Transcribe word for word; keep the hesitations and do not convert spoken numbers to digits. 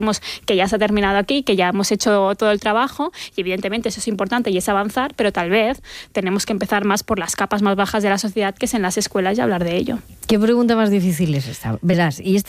que ya se ha terminado aquí, que ya hemos hecho todo el trabajo y evidentemente eso es importante y es avanzar, pero tal vez tenemos que empezar más por las capas más bajas de la sociedad, que es en las escuelas, y hablar de ello. ¿Qué pregunta más difícil es esta? Verás, y esta